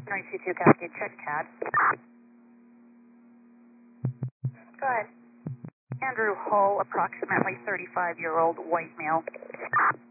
922 Cascade, check CAD. Go ahead. Andrew Hull, approximately 35-year-old white male.